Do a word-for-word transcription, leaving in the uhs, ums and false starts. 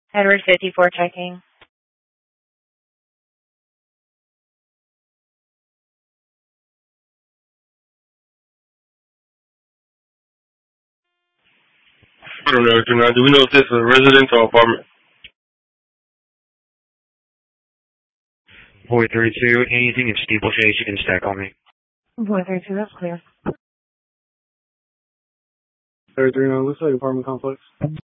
Edward fifty-four checking. I don't know, do do we know if this is a residence or apartment? Boy thirty-two, anything in steeplechase you can stack on me. Boy thirty-two, that's clear. thirty-three, no, looks like apartment complex.